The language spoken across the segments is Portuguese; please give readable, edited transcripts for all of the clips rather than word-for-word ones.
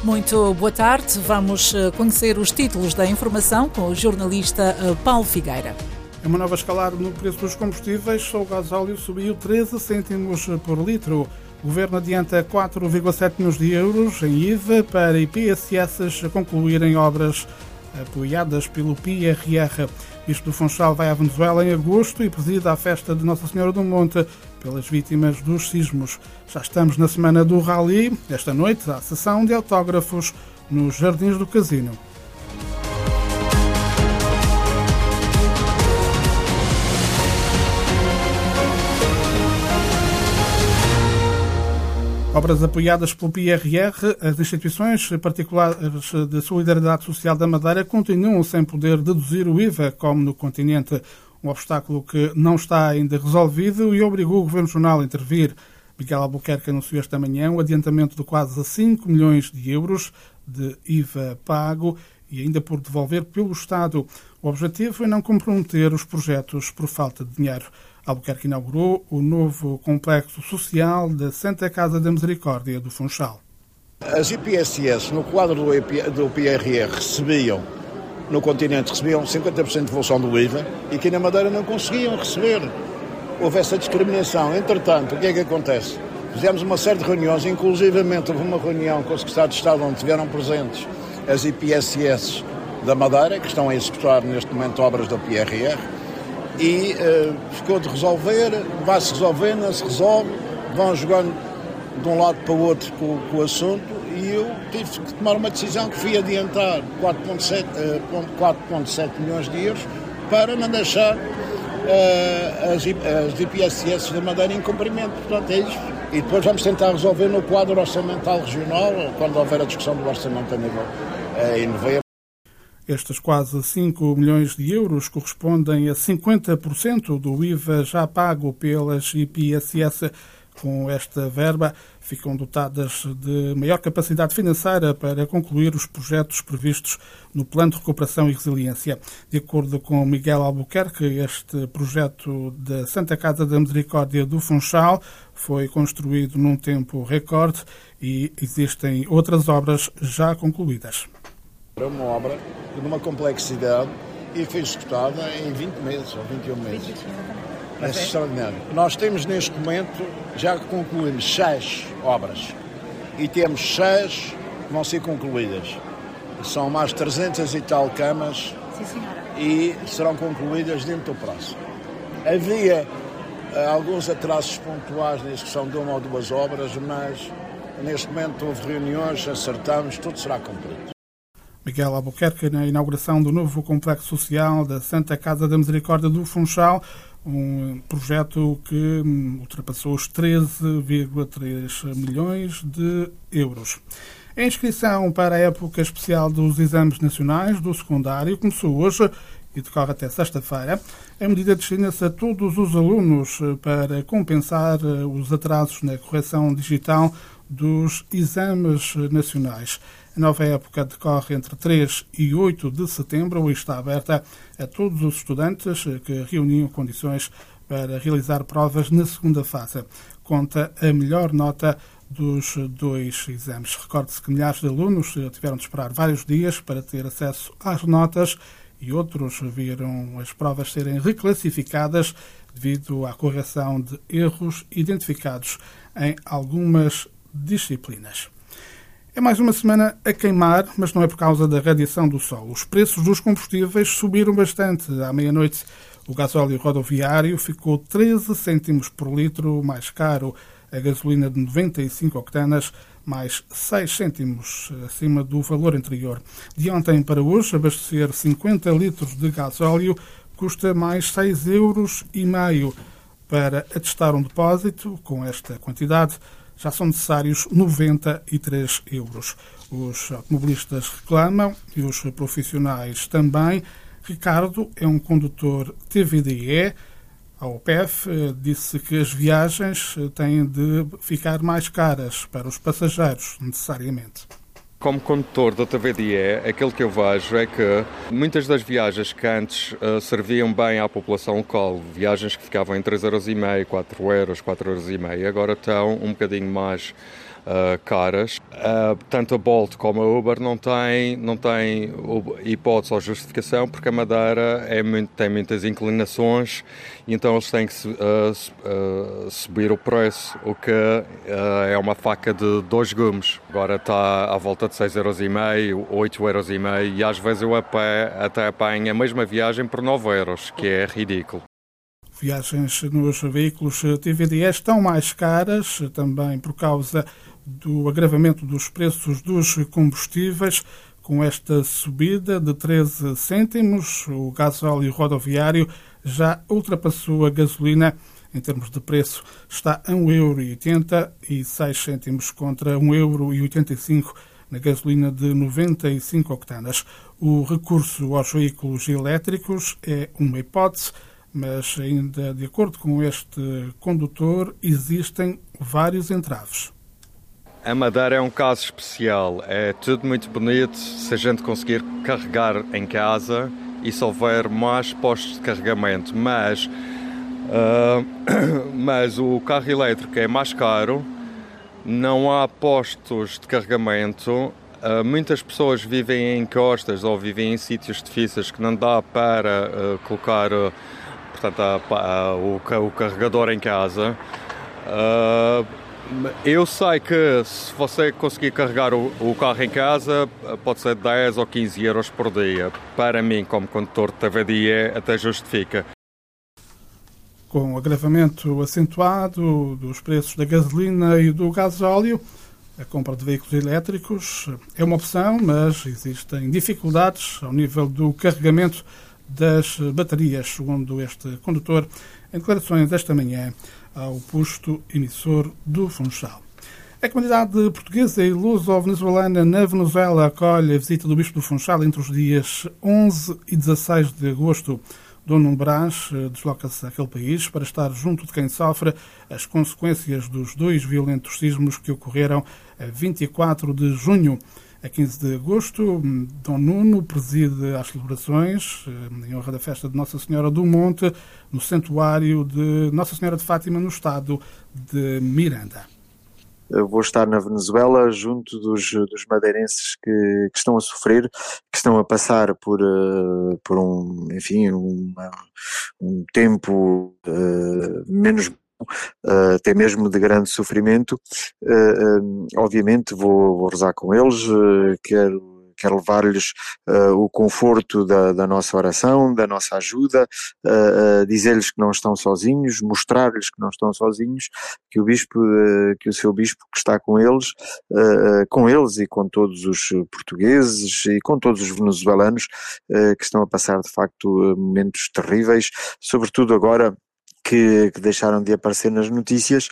Muito boa tarde. Vamos conhecer os títulos da informação com o jornalista Paulo Figueira. É uma nova escalada no preço dos combustíveis. Só o gasóleo subiu 13 cêntimos por litro. O Governo adianta 4,7 milhões de euros em IVA para IPSS concluírem obras apoiadas pelo PRR. Bispo do Funchal vai à Venezuela em agosto e preside a festa de Nossa Senhora do Monte pelas vítimas dos sismos. Já estamos na semana do Rally. Esta noite há sessão de autógrafos nos Jardins do Casino. Obras apoiadas pelo PRR, as instituições particulares de solidariedade social da Madeira continuam sem poder deduzir o IVA, como no continente, um obstáculo que não está ainda resolvido e obrigou o Governo Regional a intervir. Miguel Albuquerque anunciou esta manhã um adiantamento de quase 5 milhões de euros de IVA pago e ainda por devolver pelo Estado. O objetivo é não comprometer os projetos por falta de dinheiro. Albuquerque inaugurou o novo complexo social da Santa Casa da Misericórdia do Funchal. As IPSS, no quadro do PRR, no continente recebiam 50% de devolução do IVA e que na Madeira não conseguiam receber. Houve essa discriminação. Entretanto, o que é que acontece? Fizemos uma série de reuniões, inclusivamente houve uma reunião com o Secretário de Estado onde estiveram presentes as IPSS da Madeira, que estão a executar neste momento obras do PRR, e ficou de resolver, vai-se resolver, não se resolve, vão jogando de um lado para o outro com o assunto, e eu tive que tomar uma decisão que fui adiantar 4,7 milhões de euros para não deixar as IPSS da Madeira em cumprimento. Portanto, é isso. E depois vamos tentar resolver no quadro orçamental regional, quando houver a discussão do orçamento a nível em novembro. Estes quase 5 milhões de euros correspondem a 50% do IVA já pago pelas IPSS. Com esta verba, ficam dotadas de maior capacidade financeira para concluir os projetos previstos no Plano de Recuperação e Resiliência. De acordo com Miguel Albuquerque, este projeto da Santa Casa da Misericórdia do Funchal foi construído num tempo recorde e existem outras obras já concluídas. É uma obra de uma complexidade e foi executada em 20 meses ou 21 meses. É extraordinário. Nós temos neste momento, já concluímos 6 obras e temos 6 que vão ser concluídas. São mais 300 e tal camas. Sim, senhora. E serão concluídas dentro do prazo. Havia alguns atrasos pontuais na execução de uma ou duas obras, mas neste momento houve reuniões, acertamos, tudo será cumprido. Miguel Albuquerque na inauguração do novo complexo social da Santa Casa da Misericórdia do Funchal, um projeto que ultrapassou os 13,3 milhões de euros. A inscrição para a época especial dos exames nacionais do secundário começou hoje e decorre até sexta-feira. A medida destina-se a todos os alunos para compensar os atrasos na correção digital dos exames nacionais. A nova época decorre entre 3 e 8 de setembro e está aberta a todos os estudantes que reuniam condições para realizar provas na segunda fase. Conta a melhor nota dos 2 exames. Recorde-se que milhares de alunos tiveram de esperar vários dias para ter acesso às notas e outros viram as provas serem reclassificadas devido à correção de erros identificados em algumas disciplinas. É mais uma semana a queimar, mas não é por causa da radiação do sol. Os preços dos combustíveis subiram bastante. À meia-noite, o gasóleo rodoviário ficou 13 cêntimos por litro mais caro. A gasolina de 95 octanas, mais 6 cêntimos acima do valor anterior. De ontem para hoje, abastecer 50 litros de gasóleo custa mais 6,5 euros. Para atestar um depósito com esta quantidade, já são necessários 93 euros. Os automobilistas reclamam e os profissionais também. Ricardo é um condutor TVDE. A OPEF disse que as viagens têm de ficar mais caras para os passageiros, necessariamente. Como condutor da TVDE, aquilo que eu vejo é que muitas das viagens que antes serviam bem à população local, viagens que ficavam em 3,5 €, 4 €, 4,5 €, agora estão um bocadinho mais caras. Tanto a Bolt como a Uber não têm hipótese ou justificação, porque a Madeira tem muitas inclinações e então eles têm que subir o preço, o que é uma faca de 2 gumes. Agora está à volta de 6,5€, 8,5€ e às vezes eu até apanho a mesma viagem por 9€, que é ridículo. Viagens nos veículos TVDE estão mais caras, também por causa do agravamento dos preços dos combustíveis. Com esta subida de 13 cêntimos, o gasóleo rodoviário já ultrapassou a gasolina. Em termos de preço, está a 1,86€ contra 1,85€ na gasolina de 95 octanas. O recurso aos veículos elétricos é uma hipótese, mas ainda de acordo com este condutor, existem vários entraves. A Madeira é um caso especial. É tudo muito bonito se a gente conseguir carregar em casa e se houver mais postos de carregamento, mas o carro elétrico é mais caro, não há postos de carregamento, muitas pessoas vivem em encostas ou vivem em sítios difíceis que não dá para colocar o carregador em casa. Eu sei que se você conseguir carregar o carro em casa, pode ser 10 ou 15€ por dia. Para mim, como condutor de TVDE, até justifica. Com o agravamento acentuado dos preços da gasolina e do gasóleo, a compra de veículos elétricos é uma opção, mas existem dificuldades ao nível do carregamento das baterias, segundo este condutor, em declarações esta manhã ao posto emissor do Funchal. A comunidade portuguesa e luso-venezuelana na Venezuela acolhe a visita do Bispo do Funchal entre os dias 11 e 16 de agosto. Dom Nuno Brás desloca-se àquele país para estar junto de quem sofre as consequências dos 2 violentos sismos que ocorreram a 24 de junho. A 15 de agosto, Dom Nuno preside as celebrações em honra da festa de Nossa Senhora do Monte no Santuário de Nossa Senhora de Fátima, no estado de Miranda. Eu vou estar na Venezuela junto dos madeirenses que estão a sofrer, que estão a passar por um tempo menos até mesmo de grande sofrimento. Obviamente vou rezar com eles, quero levar-lhes o conforto da nossa oração, da nossa ajuda, dizer-lhes que não estão sozinhos, mostrar-lhes que não estão sozinhos, que o seu bispo que está com eles e com todos os portugueses e com todos os venezuelanos que estão a passar de facto momentos terríveis, sobretudo agora que deixaram de aparecer nas notícias,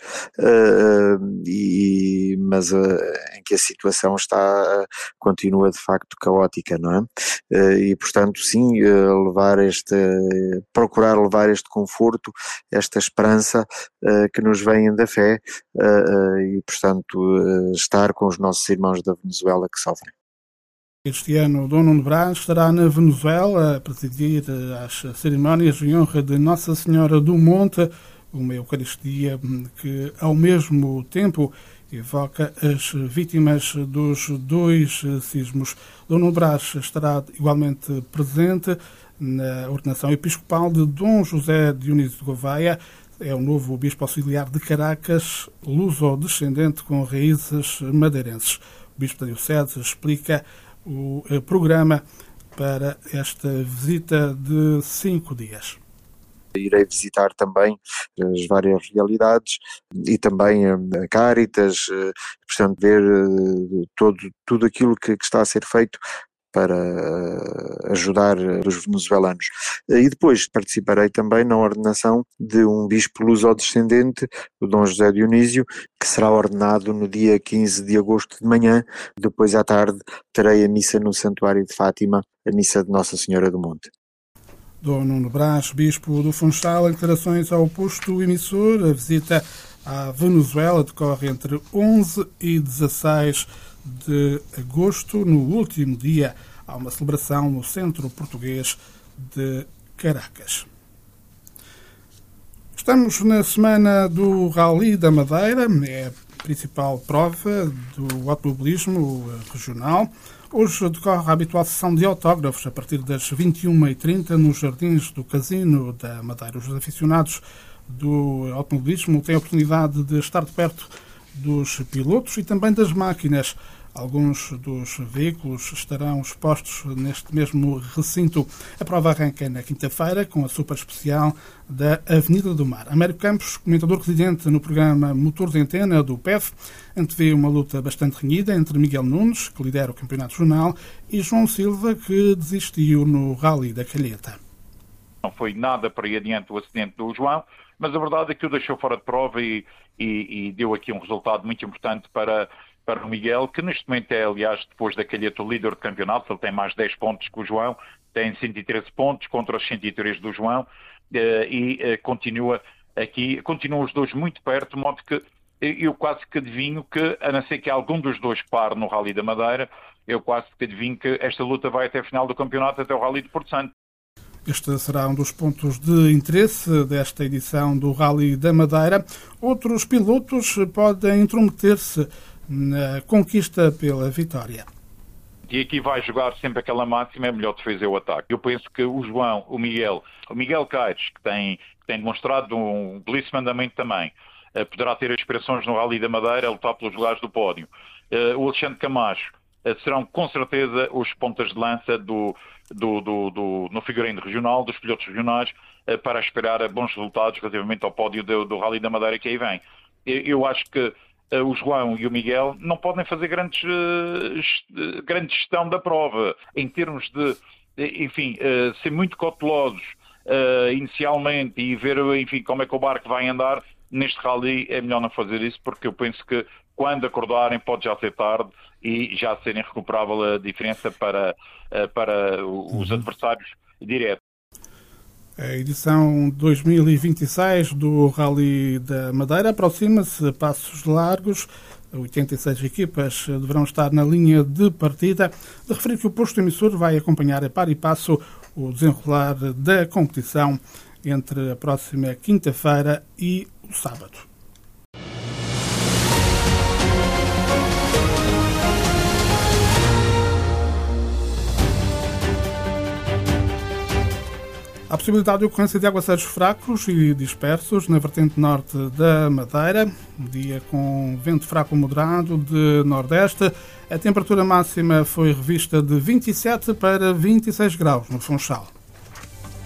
mas em que a situação continua de facto caótica, não é? E portanto sim, procurar levar este conforto, esta esperança que nos vem da fé, e portanto estar com os nossos irmãos da Venezuela que sofrem. Este ano, Dom Nuno Brás estará na Venezuela a presidir as cerimónias em honra de Nossa Senhora do Monte, uma Eucaristia que, ao mesmo tempo, evoca as vítimas dos 2 sismos. Dom Nuno Brás estará igualmente presente na ordenação episcopal de Dom José Dionísio de Gouveia. É o novo bispo auxiliar de Caracas, luso-descendente com raízes madeirenses. O bispo da diocese explica o programa para esta visita de 5 dias. Irei visitar também as várias realidades e também a Cáritas, portanto ver tudo aquilo que está a ser feito para ajudar os venezuelanos. E depois participarei também na ordenação de um bispo luso-descendente, o Dom José Dionísio, que será ordenado no dia 15 de agosto de manhã. Depois à tarde terei a missa no Santuário de Fátima, a missa de Nossa Senhora do Monte. Dom Nuno Brás, bispo do Funchal, em declarações ao posto emissor. A visita à Venezuela decorre entre 11 e 16 de agosto. No último dia, há uma celebração no Centro Português de Caracas. Estamos na semana do Rally da Madeira. É principal prova do automobilismo regional. Hoje decorre a habitual sessão de autógrafos a partir das 21h30 nos jardins do Casino da Madeira. Os aficionados do automobilismo têm a oportunidade de estar de perto dos pilotos e também das máquinas. Alguns dos veículos estarão expostos neste mesmo recinto. A prova arranca na quinta-feira com a super especial da Avenida do Mar. Américo Campos, comentador residente no programa Motor de Antena do PEF, antevê uma luta bastante renhida entre Miguel Nunes, que lidera o Campeonato Jornal, e João Silva, que desistiu no Rally da Calheta. Não foi nada para ir adiante o acidente do João, mas a verdade é que o deixou fora de prova e deu aqui um resultado muito importante para o Miguel, que neste momento é, aliás, depois da Calheta, o líder do campeonato. Ele tem mais 10 pontos que o João, tem 113 pontos contra os 103 do João, continuam os dois muito perto, de modo que eu quase que adivinho que, a não ser que algum dos dois pare no Rally da Madeira, eu quase que adivinho que esta luta vai até a final do campeonato, até o Rally de Porto Santo. Este será um dos pontos de interesse desta edição do Rally da Madeira. Outros pilotos podem intrometer-se na conquista pela vitória. E aqui vai jogar sempre aquela máxima: é melhor defesa o ataque. Eu penso que o João, o Miguel Caires, que tem demonstrado um belíssimo andamento também, poderá ter aspirações no Rally da Madeira a lutar pelos lugares do pódio. O Alexandre Camacho serão com certeza os pontas de lança no figurino regional, dos pilotos regionais, para esperar a bons resultados relativamente ao pódio do Rally da Madeira que aí vem. Eu acho que o João e o Miguel não podem fazer grande gestão da prova, em termos de, enfim, ser muito cautelosos inicialmente e ver, enfim, como é que o barco vai andar. Neste rally é melhor não fazer isso, porque eu penso que quando acordarem pode já ser tarde e já serem recuperável a diferença para os adversários diretos. A edição 2026 do Rally da Madeira aproxima-se a passos largos. 86 equipas deverão estar na linha de partida. De referir que o posto emissor vai acompanhar a par e passo o desenrolar da competição entre a próxima quinta-feira e o sábado. Há possibilidade de ocorrência de aguaceiros fracos e dispersos na vertente norte da Madeira, um dia com vento fraco moderado de nordeste. A temperatura máxima foi revista de 27 para 26 graus no Funchal.